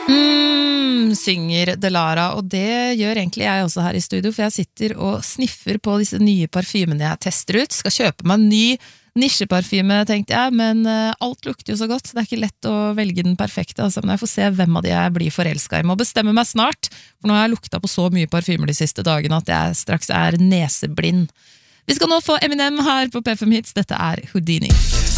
Synger Delara, og det gjør egentlig jeg også her i studio, for jeg sitter og sniffer på disse nye parfymene jeg tester ut. Skal kjøpe meg en ny nisjeparfyme, tenkte jeg, men alt lukter jo så godt, så det er ikke lett å velge den perfekte, altså, men jeg får se hvem av de jeg blir forelsket i. Må bestemme meg snart, for nå har jeg lukta på så mye parfymer de siste dagene at jeg straks er neseblind. Vi skal nå få Eminem her på PFM Hits, dette er Houdini.